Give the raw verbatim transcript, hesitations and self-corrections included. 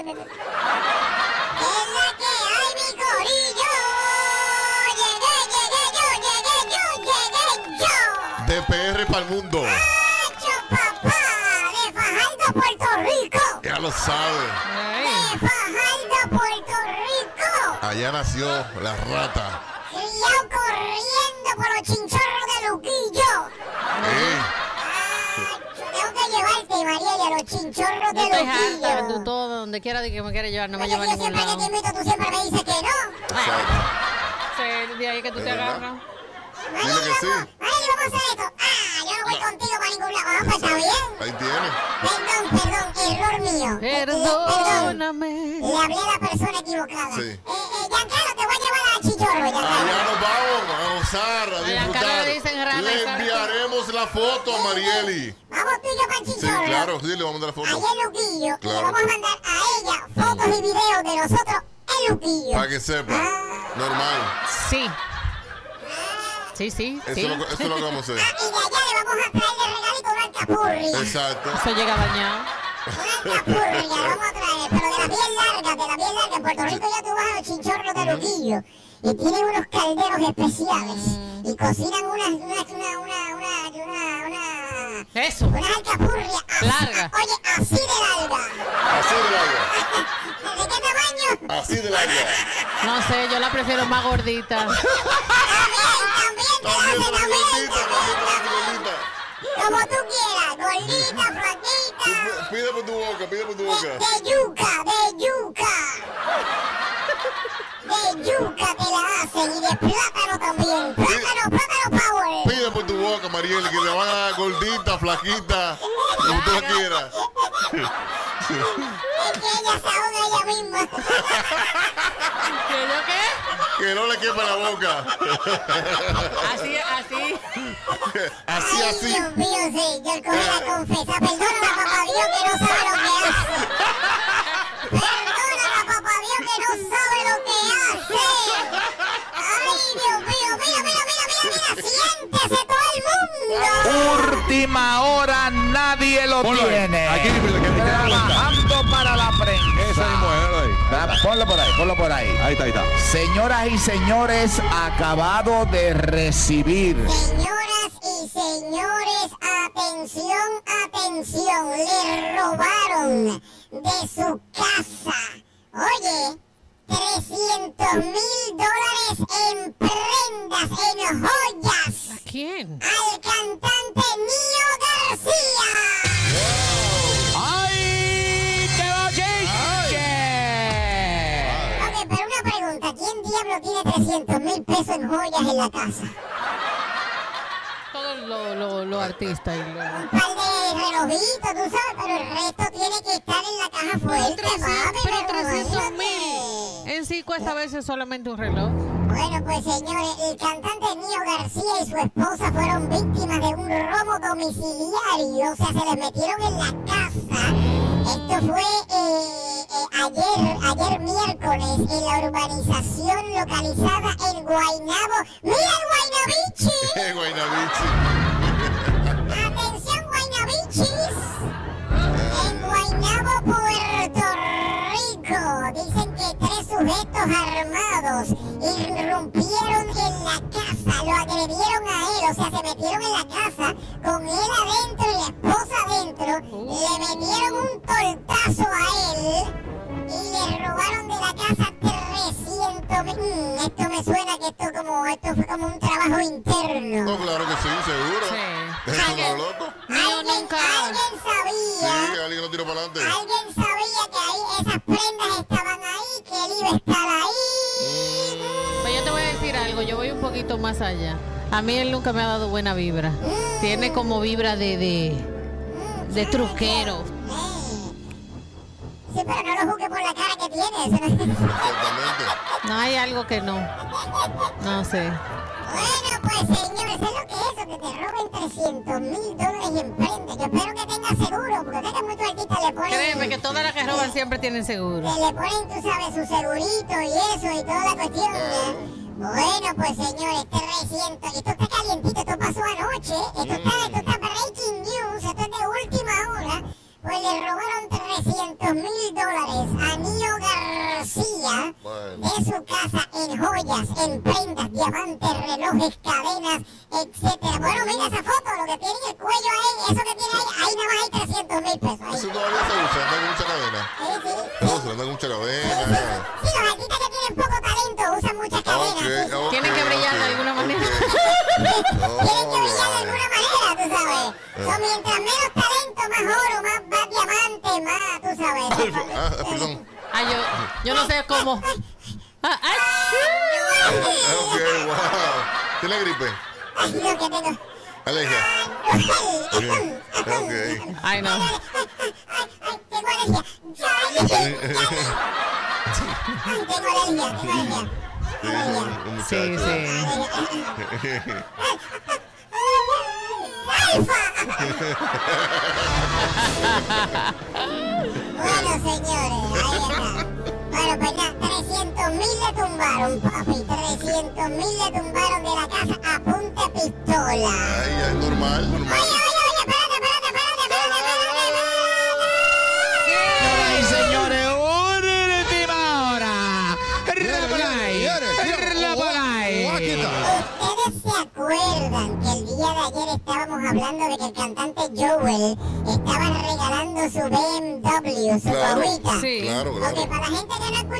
Es la que hay, mi corillo. Llegué, llegué yo, llegué yo, llegué yo. De P R para el mundo. ¡Hacho, papá! De Fajardo, Puerto Rico. Ya lo sabe. De Fajardo, Puerto Rico. Allá nació la rata. Criado corriendo por los chinchorros de Luquillo. Eh. Tengo que llevarte, María, y a los chinchorros de Yo estoy harta, Luquillo. tú todo, donde quiera de que me quieras llevar, no me Porque lleva a yo ningún siempre que te lado. invito, tú siempre me dices que no. Sí, de ahí que tú ¿Es te verdad? agarras. Dile que sí. Ay, vamos a hacer esto. Ah, yo no voy contigo para ningún lado. Ah, pues está bien. Ahí tiene. Perdón, perdón, error mío. Eh, eh, Perdóname. Le hablé a la persona equivocada. Sí. Eh, eh, Giancarlo, te voy a llevar a Chichorro, Giancarlo. Allá nos vamos a gozar, a A disfrutar. Giancarlo le dicen rata, Le exacto. enviaremos la foto a Marieli. Vamos tú y yo para Sí, Chichorro. claro, sí, le vamos a mandar la foto. Allá en Luquillo. Claro. Y le vamos a mandar a ella fotos y videos de nosotros en Luquillo. Para que sepa. Ah. Normal. Sí. Sí, sí, Eso, sí. es lo, eso es lo que vamos a hacer. Ah, y de allá le vamos a traer de regalito una alcapurria. Exacto. Eso llega dañado. Una alcapurria vamos a traer, pero de las bien largas, de las bien largas. En Puerto Rico ya tú vas a los chinchorros de Luquillo y tienen unos calderos especiales y cocinan unas, unas, una, una, una, una, una, Eso. unas alcapurrias así, Larga. oye, así de larga. Así de larga. ¿De qué tamaño? Así de larga. No sé, yo la prefiero más gordita. También, también te También hace, con también, gordita, también con gordita. como tú quieras, gordita, flaquita. Pide por tu boca, pide por tu De, boca. de yuca, de yuca. De yuca te la hacen y de plátano también. Plátano, plátano power. Pide por tu boca, Marieli, que le van a dar gordita, flaquita, como tú la quieras. Es que ella se ahoga ella misma. ¿Qué yo qué? Que no le quepa la boca. Así, así. Así, Ay, así. Dios mío, sí. Yo el coger a confesar. Perdóname, papá Dios, que no sabe lo que hace. Perdóname, papá Dios, que no sabe lo que hace. Ay, Dios mío, mira, mira, mira, mira, mira. Siéntese todo el mundo. Última hora, nadie lo Ponlo ahí. tiene. Aquí, que- que- que- que- Trabajando para la prensa. Esa mismo es, ponlo ahí. Da- Ponlo por ahí, ponlo por ahí. Ahí está, ahí está. Señoras y señores, acabado de recibir. Señoras y señores, atención, atención. Le robaron de su casa. Oye, trescientos mil dólares en prendas, en joyas. ¿A quién? Al cantante Nio García. ¡Ay, qué bochinche! Ok, pero una pregunta. ¿Quién diablo tiene trescientos mil pesos en joyas en la casa? Todos los lo, lo artistas y lo... Un par de relojitos, tú sabes, pero el resto tiene que estar en la caja fuerte, papi. Pero trescientos imagínate. mil. En sí cuesta a veces solamente un reloj. Bueno, pues señores, el cantante Nio García y su esposa fueron víctimas de un robo domiciliario, o sea, se les metieron en la casa. Esto fue eh, eh, ayer, ayer miércoles, en la urbanización localizada en Guaynabo. ¡Mira el Guaynabichi! Eh, Guaynabichi. ¡Atención, Guaynabichis! En Guaynabo, Puerto Rico, dicen que tres sujetos armados irrumpieron en la casa, lo agredieron a él, o sea, se metieron en la casa con él adentro y la esposa adentro, le metieron un tortazo a él y le robaron de la casa trescientos mil. Mm, esto me suena que esto como esto fue como un trabajo interno. No, claro que sí, seguro. Sí. Eso no es loco. Mío Alguien, nunca. alguien Sí, sabía, alguien lo tiró para adelante. alguien sabía que ahí esas prendas estaban ahí, que él iba a estar ahí. Pues yo te voy a decir algo, yo voy un poquito más allá. A mí él nunca me ha dado buena vibra. Tiene como vibra de, de, de truquero. Sí, pero no lo juzgue por la cara que tiene. eso no- Exactamente. No hay algo que no. No sé. Bueno, pues señores, ¿sabes lo que es eso? Que te roben trescientos mil dólares en prenda. Yo espero que tenga seguro, porque sé que muchos artistas le ponen... Créeme que todas las que roban siempre tienen seguro. Que le ponen, tú sabes, su segurito y eso y toda la cuestión. ¿eh? Bueno, pues señores, trescientos. Esto está calientito, esto pasó anoche. Esto está, esto está breaking news, esto es de última hora. Pues le robaron trescientos mil dólares a de su casa en joyas, en prendas, diamantes, relojes, cadenas, etcétera. Bueno, mira esa foto, lo que tiene en el cuello ahí, eso que tiene ahí, ahí nada más hay trescientos mil pesos. Ahí. Eso todavía se usa, anda con mucha cadena. Sí, sí, No, sí. se anda con mucha Sí, cadena. sí, los artistas que tienen poco talento usan muchas Ah, cadenas. ok, sí, sí. ok, Tienen que brillar de ok, alguna manera. ok. Tienen que brillar de vale. alguna manera, tú sabes. So, mientras menos talento, más oro, más, más diamante, más, tú sabes. Ah, perdón. Ay, yo, yo no sé cómo. Ah, ah, Ah, ok, wow. ¿Tiene gripe? Ay, lo que tengo. Alergia. Ok. Ok. ay, no. Ay, ay, tengo alergia. Ay, tengo alergia, tengo alergia. Sí, un, un Sí, muchacho. sí. Bueno, señores, ahí está. Bueno, pues nada, trescientos mil le tumbaron, papi. trescientos mil le tumbaron de la casa a punta de pistola. Ay, ya es normal, normal. Oye, oye, oye, espérate, espérate, espérate, espérate, espérate, Ay, señores, última hora. Rapolay, Rapolay. ¿Ustedes se acuerdan que el día de ayer estábamos hablando de que el cantante Joel estaba regalando su B M W, su Claro, guaguita? Sí. claro, Ok, claro. para la gente que no